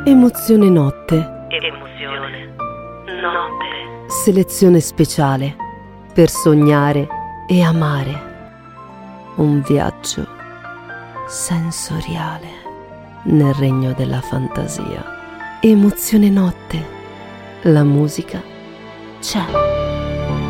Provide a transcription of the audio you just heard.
Emozione notte. Emozione notte. Selezione speciale per sognare e amare. Un viaggio sensoriale nel regno della fantasia. Emozione notte. La musica c'è.